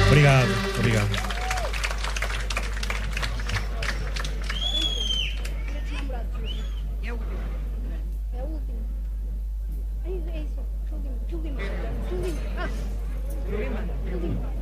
Obrigado, obrigado. É o último. É isso. Último. Ah.